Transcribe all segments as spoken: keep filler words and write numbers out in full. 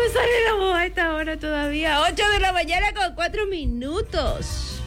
sale la voz a esta hora todavía? ocho de la mañana con cuatro minutos.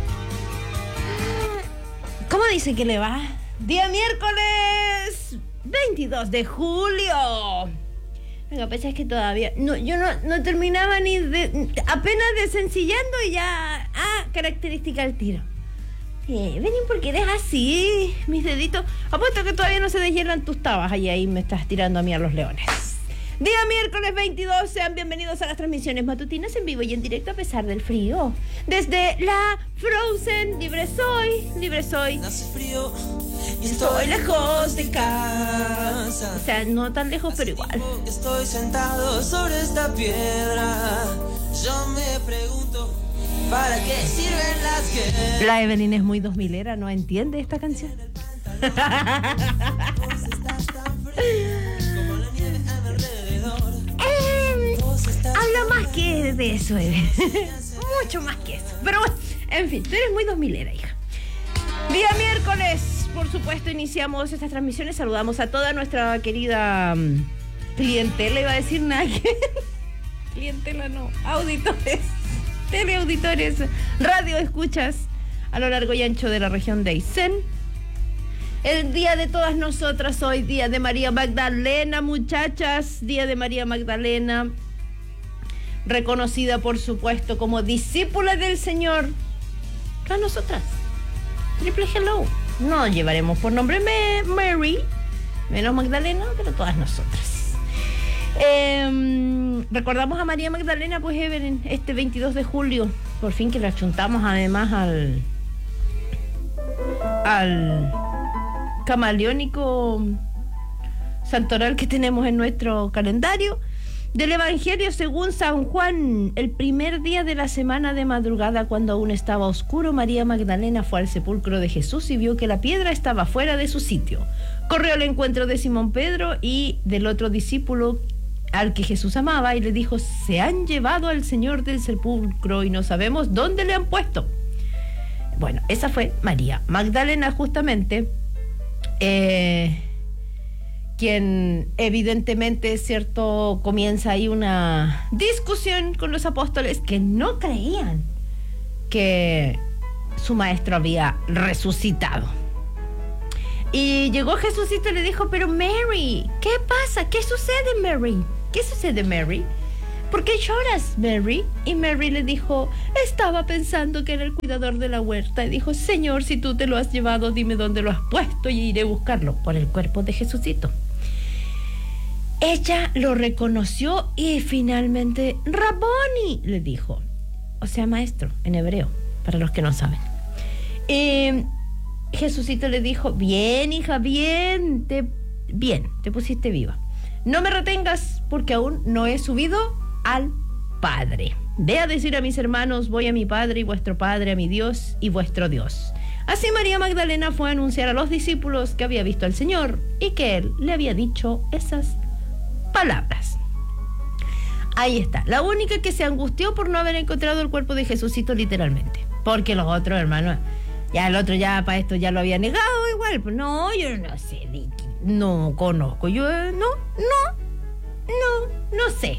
¿Cómo dice que le va? Día miércoles veintidós de julio. Venga, pues es que todavía... No, yo no, no terminaba ni de... Apenas desencillando y ya... Ah, característica al tiro. Eh, vení, ¿por qué eres así? Mis deditos... Apuesto que todavía no se deshielan tus tabas y ahí me estás tirando a mí a los leones. Día miércoles veintidós, sean bienvenidos a las transmisiones matutinas en vivo y en directo a pesar del frío. Desde la Frozen, libre soy, libre soy. Hace frío y Estoy lejos de casa. O sea, no tan lejos, pero igual. Estoy sentado sobre esta piedra. Yo me pregunto, ¿para qué sirven las que? La Evelyn es muy dos milera, ¿no entiende esta canción? Habla más que de eso, Evelyn. Mucho más que eso. Pero bueno, en fin, tú eres muy dos milera, hija. Día miércoles, por supuesto, iniciamos estas transmisiones. Saludamos a toda nuestra querida um, clientela, iba a decir nada que... clientela no, auditores, teleauditores, radio escuchas a lo largo y ancho de la región de Aysén. El día de todas nosotras hoy, día de María Magdalena, muchachas, día de María Magdalena, reconocida por supuesto como discípula del Señor. A nosotras, triple hello. No llevaremos por nombre Mary, menos Magdalena, pero todas nosotras. Eh, recordamos a María Magdalena, pues Evelyn, este veintidós de julio, por fin que la chuntamos además al al camaleónico santoral que tenemos en nuestro calendario. Del Evangelio según San Juan, el primer día de la semana de madrugada, cuando aún estaba oscuro, María Magdalena fue al sepulcro de Jesús y vio que la piedra estaba fuera de su sitio. Corrió al encuentro de Simón Pedro y del otro discípulo al que Jesús amaba y le dijo: se han llevado al Señor del sepulcro y no sabemos dónde le han puesto. Bueno, esa fue María Magdalena, justamente, eh, quien evidentemente, cierto, comienza ahí una discusión con los apóstoles que no creían que su maestro había resucitado. Y llegó Jesucito y le dijo: pero Mary, ¿qué pasa? ¿Qué sucede, Mary? ¿Qué sucede, Mary? ¿Por qué lloras, Mary? Y Mary le dijo: estaba pensando que era el cuidador de la huerta. Y dijo: Señor, si tú te lo has llevado, dime dónde lo has puesto y iré a buscarlo. Por el cuerpo de Jesucito. Ella lo reconoció y finalmente, Raboni, le dijo. O sea, maestro, en hebreo, para los que no saben. Eh, Jesucito le dijo: bien, hija, bien, te, bien, te pusiste viva. No me retengas, porque aún no he subido al Padre. Ve a decir a mis hermanos: voy a mi Padre y vuestro Padre, a mi Dios y vuestro Dios. Así María Magdalena fue a anunciar a los discípulos que había visto al Señor y que Él le había dicho esas palabras. Ahí está, la única que se angustió por no haber encontrado el cuerpo de Jesucito, literalmente. Porque los otros, hermanos, ya el otro ya para esto ya lo había negado igual. Pues no, yo no sé, no conozco, yo no, no, no, no sé.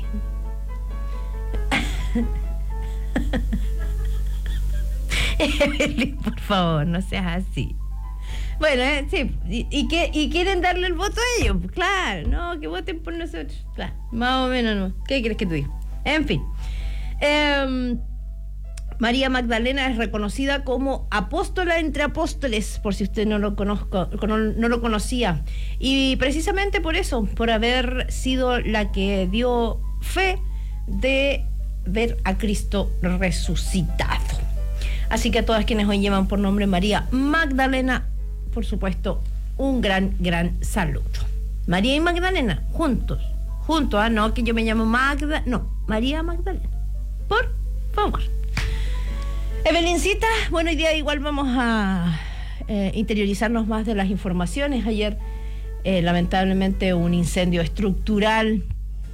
Evelyn, por favor, no seas así. Bueno, eh, sí, y, y, que, y quieren darle el voto a ellos, claro, no, que voten por nosotros, claro, más o menos, no. ¿Qué quieres que te diga? En fin, eh, María Magdalena es reconocida como apóstola entre apóstoles, por si usted no lo conozco, no, no lo conocía, y precisamente por eso, por haber sido la que dio fe de ver a Cristo resucitado. Así que a todas quienes hoy llevan por nombre María Magdalena, por supuesto, un gran, gran saludo. María y Magdalena, juntos, juntos, ah, no que yo me llamo Magda, no, María Magdalena, por favor. Evelincita, bueno, hoy día igual vamos a eh, interiorizarnos más de las informaciones. Ayer, eh, lamentablemente, un incendio estructural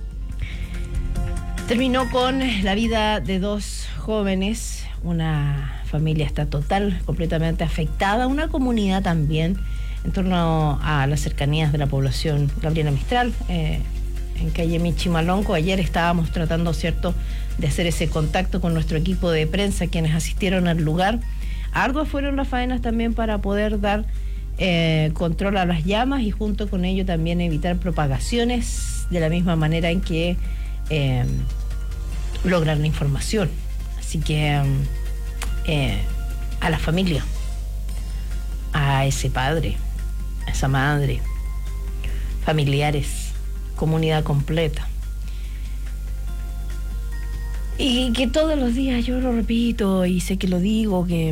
terminó con la vida de dos jóvenes. Una familia está total, completamente afectada, una comunidad también, en torno a las cercanías de la población Gabriela Mistral, eh, en calle Michimalonco. Ayer estábamos tratando, ¿cierto?, de hacer ese contacto con nuestro equipo de prensa, quienes asistieron al lugar. Arduas fueron las faenas también para poder dar eh, control a las llamas y junto con ello también evitar propagaciones, de la misma manera en que eh, lograr la información. Así que eh, a la familia, a ese padre, a esa madre, familiares, comunidad completa. Y que todos los días, yo lo repito y sé que lo digo, que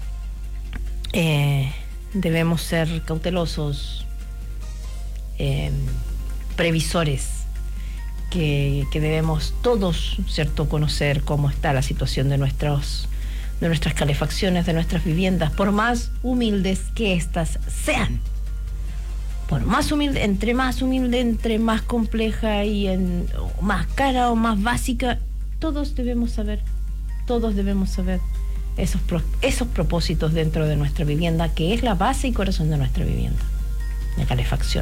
eh, debemos ser cautelosos, eh, previsores, que, que debemos todos, ¿cierto?, conocer cómo está la situación de nuestros, de nuestras calefacciones, de nuestras viviendas, por más humildes que éstas sean. Por más humilde, entre más humilde, entre más compleja y en, más cara o más básica, todos debemos saber, todos debemos saber esos, pro, esos propósitos dentro de nuestra vivienda, que es la base y corazón de nuestra vivienda, la calefacción.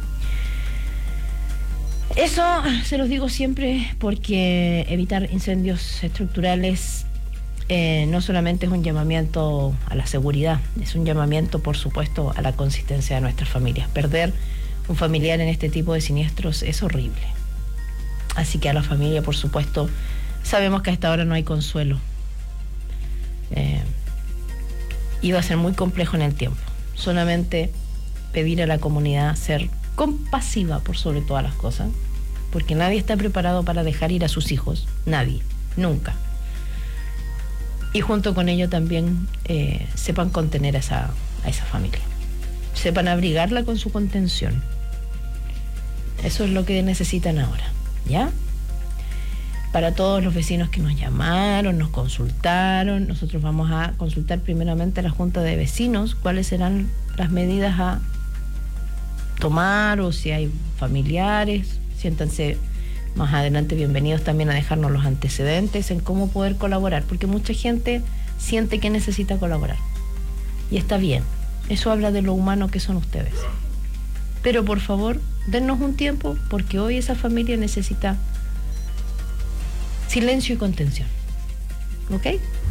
Eso se los digo siempre porque evitar incendios estructurales eh, no solamente es un llamamiento a la seguridad, es un llamamiento, por supuesto, a la consistencia de nuestras familias. Perder un familiar en este tipo de siniestros es horrible. Así que a la familia, por supuesto, sabemos que a esta hora no hay consuelo. Eh, iba a ser muy complejo en el tiempo. Solamente pedir a la comunidad ser compasiva por sobre todas las cosas, porque nadie está preparado para dejar ir a sus hijos. Nadie, nunca. Y junto con ello también eh, sepan contener a esa, a esa familia. Sepan abrigarla con su contención. Eso es lo que necesitan ahora, ¿ya? Para todos los vecinos que nos llamaron, nos consultaron, nosotros vamos a consultar primeramente a la Junta de Vecinos cuáles serán las medidas a tomar, o si hay familiares. Siéntanse más adelante bienvenidos también a dejarnos los antecedentes en cómo poder colaborar, porque mucha gente siente que necesita colaborar y está bien, eso habla de lo humano que son ustedes, pero por favor dennos un tiempo, porque hoy esa familia necesita silencio y contención, ¿ok?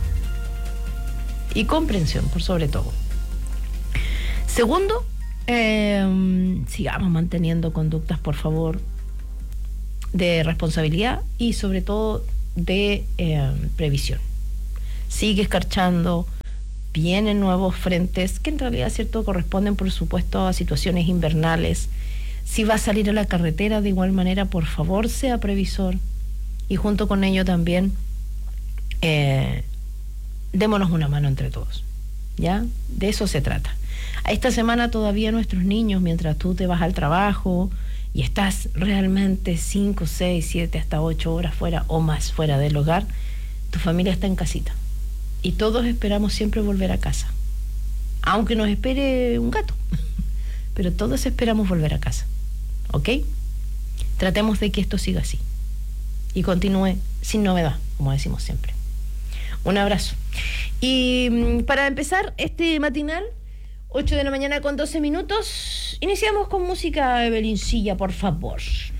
Y comprensión, por sobre todo. Segundo, eh, sigamos manteniendo conductas, por favor, de responsabilidad y sobre todo de eh, previsión. Sigue escarchando, vienen nuevos frentes que en realidad, cierto, corresponden por supuesto a situaciones invernales. Si va a salir a la carretera, de igual manera, por favor, sea previsor, y junto con ello también eh, démonos una mano entre todos, ¿ya? De eso se trata. A esta semana todavía nuestros niños, mientras tú te vas al trabajo y estás realmente cinco, seis, siete, hasta ocho horas fuera o más fuera del hogar, tu familia está en casita. Y todos esperamos siempre volver a casa. Aunque nos espere un gato. Pero todos esperamos volver a casa. ¿Ok? Tratemos de que esto siga así. Y continúe sin novedad, como decimos siempre. Un abrazo. Y para empezar este matinal, ocho de la mañana con doce minutos, iniciamos con música, Evelincilla, por favor.